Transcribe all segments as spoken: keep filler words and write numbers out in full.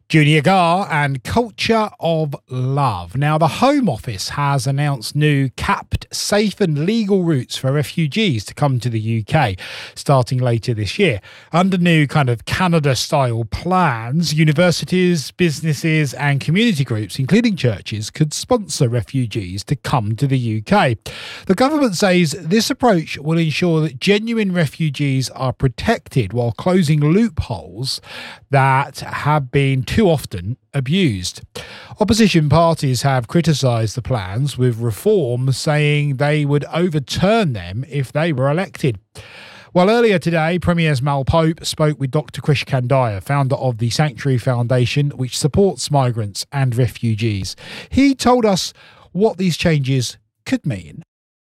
Junior Gar and Culture of Love. Now, the Home Office has announced new capped, safe and legal routes for refugees to come to the U K starting later this year. Under new kind of Canada-style plans, universities, businesses and community groups, including churches, could sponsor refugees to come to the U K. The government says this approach will ensure that genuine refugees are protected while closing loopholes that have been too often abused. Opposition parties have criticised the plans, with Reform saying they would overturn them if they were elected. Well, earlier today, Premier Mal Pope spoke with Doctor Krish Kandiah, founder of the Sanctuary Foundation, which supports migrants and refugees. He told us what these changes could mean.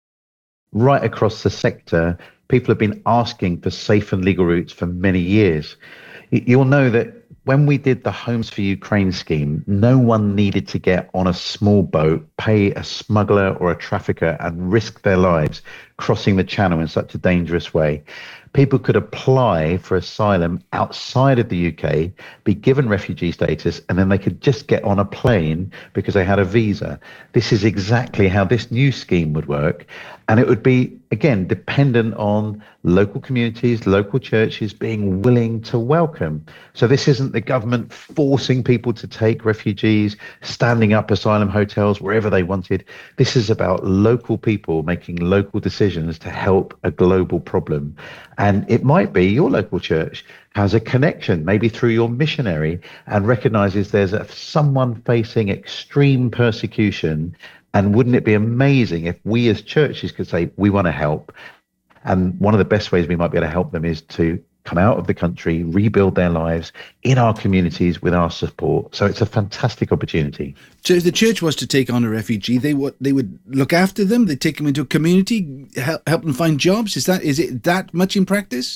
Right across the sector, people have been asking for safe and legal routes for many years. You'll know that when we did the Homes for Ukraine scheme, no one needed to get on a small boat, pay a smuggler or a trafficker and risk their lives crossing the channel in such a dangerous way. People could apply for asylum outside of the U K, be given refugee status, and then they could just get on a plane because they had a visa. This is exactly how this new scheme would work. And it would be, again, dependent on local communities, local churches being willing to welcome. So this isn't the government forcing people to take refugees, standing up asylum hotels wherever they wanted. This is about local people making local decisions to help a global problem. And it might be your local church has a connection, maybe through your missionary, and recognizes there's a, someone facing extreme persecution. And wouldn't it be amazing if we as churches could say, we want to help? And one of the best ways we might be able to help them is to come out of the country, rebuild their lives in our communities with our support. So it's a fantastic opportunity. So if the church was to take on a refugee, they would they would look after them, they'd take them into a community, help, help them find jobs. Is that is it that much in practice?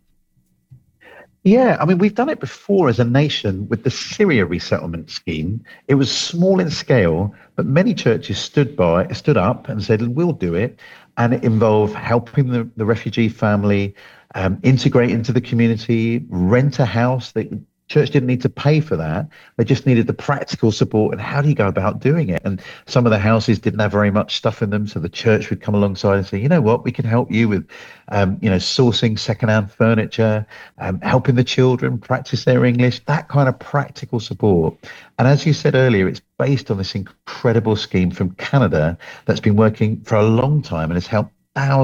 Yeah, I mean, we've done it before as a nation with the Syria resettlement scheme. It was small in scale, but many churches stood by, stood up and said, we'll do it. And it involved helping the, the refugee family um, integrate into the community, rent a house. The church didn't need to pay for that. They just needed the practical support. And how do you go about doing it? And some of the houses didn't have very much stuff in them. So the church would come alongside and say, you know what, we can help you with, um, you know, sourcing secondhand furniture, um, helping the children practice their English, that kind of practical support. And as you said earlier, it's based on this incredible scheme from Canada that's been working for a long time and has helped thousands